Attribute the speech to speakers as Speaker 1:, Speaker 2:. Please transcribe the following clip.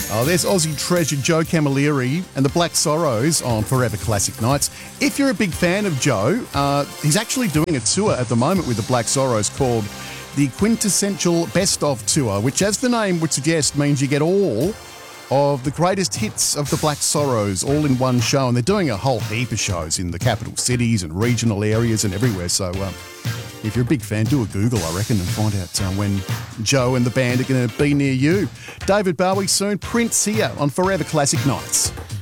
Speaker 1: Oh, there's Aussie treasure Joe Camilleri and the Black Sorrows on Forever Classic Nights. If you're a big fan of Joe, he's actually doing a tour at the moment with the Black Sorrows called the Quintessential Best Of Tour, which, as the name would suggest, means you get all of the greatest hits of the Black Sorrows all in one show. And they're doing a whole heap of shows in the capital cities and regional areas and everywhere. So if you're a big fan, do a Google, I reckon, and find out when Joe and the band are going to be near you. David Bowie soon, Prince here on Forever Classic Nights.